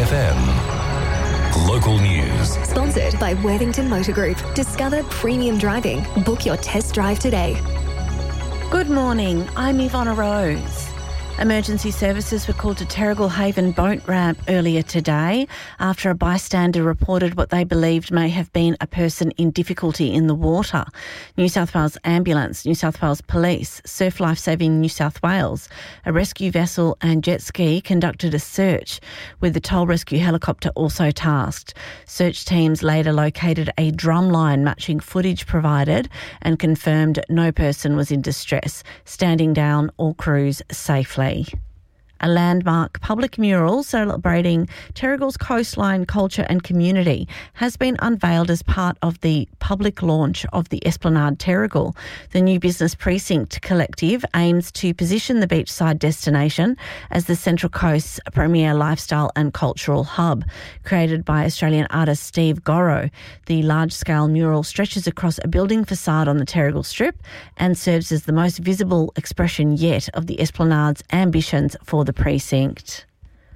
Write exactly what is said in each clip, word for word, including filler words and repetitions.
F M. Local news. Sponsored by Worthington Motor Group. Discover premium driving. Book your test drive today. Good morning, I'm Ivonna Rose. Emergency services were called to Terrigal Haven boat ramp earlier today after a bystander reported what they believed may have been a person in difficulty in the water. New South Wales Ambulance, New South Wales Police, Surf Life Saving New South Wales, a rescue vessel and jet ski conducted a search, with the toll rescue helicopter also tasked. Search teams later located a drumline matching footage provided and confirmed no person was in distress, standing down or cruise safely. A landmark public mural celebrating Terrigal's coastline, culture and community has been unveiled as part of the public launch of the Esplanade Terrigal. The new business precinct collective aims to position the beachside destination as the Central Coast's premier lifestyle and cultural hub. Created by Australian artist Steve Gorrow, the large-scale mural stretches across a building facade on the Terrigal Strip and serves as the most visible expression yet of the Esplanade's ambitions for the precinct.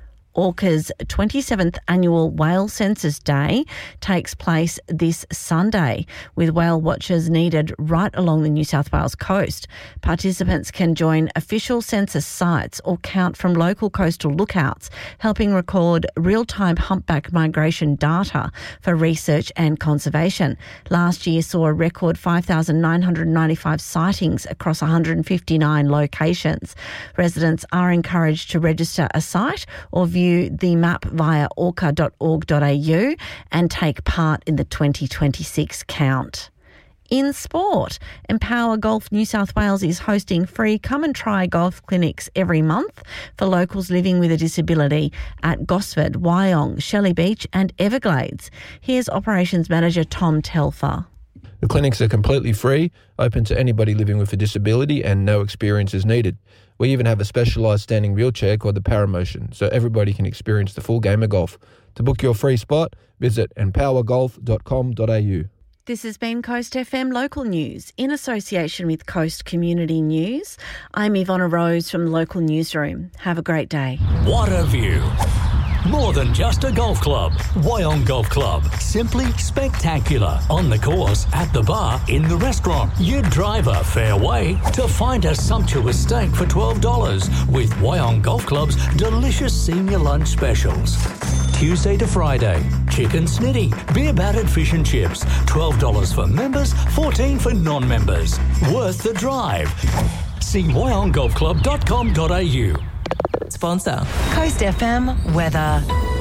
Orca's twenty-seventh annual Whale Census Day takes place this Sunday, with whale watchers needed right along the New South Wales coast. Participants can join official census sites or count from local coastal lookouts, helping record real-time humpback migration data for research and conservation. Last year saw a record five thousand nine hundred ninety-five sightings across one hundred fifty-nine locations. Residents are encouraged to register a site or view the map via orca dot org dot a u and take part in the twenty twenty-six count. In sport, Empower Golf New South Wales is hosting free come and try golf clinics every month for locals living with a disability at Gosford, Wyong, Shelley Beach and Everglades. Here's Operations Manager Tom Telfer. The clinics are completely free, open to anybody living with a disability and no experience is needed. We even have a specialised standing wheelchair called the Paramotion, so everybody can experience the full game of golf. To book your free spot, visit empower golf dot com dot a u. This has been Coast F M Local News in association with Coast Community News. I'm Ivonna Rose from the local newsroom. Have a great day. What a view. More than just a golf club. Wyong Golf Club. Simply spectacular. On the course, at the bar, in the restaurant. You drive a fair way to find a sumptuous steak for twelve dollars with Wyong Golf Club's delicious senior lunch specials. Tuesday to Friday, chicken snitty, beer battered fish and chips. twelve dollars for members, fourteen dollars for non-members. Worth the drive. See wyong golf club dot com dot a u. Sponsor Coast F M weather.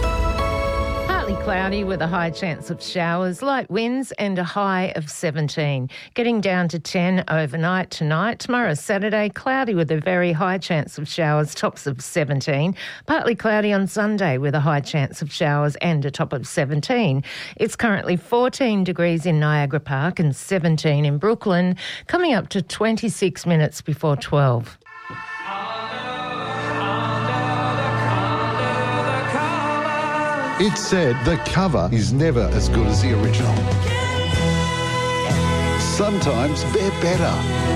Partly cloudy with a high chance of showers, light winds and a high of seventeen. Getting down to ten overnight tonight. Tomorrow, Saturday, cloudy with a very high chance of showers, tops of seventeen. Partly cloudy on Sunday with a high chance of showers and a top of seventeen. It's currently fourteen degrees in Niagara Park and seventeen in Brooklyn, coming up to twenty-six minutes before twelve. It's said the cover is never as good as the original. Sometimes they're better.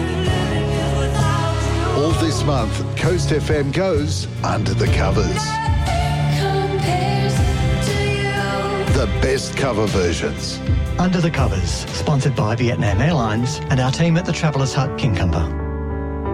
All this month, Coast F M goes under the covers. The best cover versions. Under the Covers, sponsored by Vietnam Airlines and our team at the Travellers Hut, Kincumber.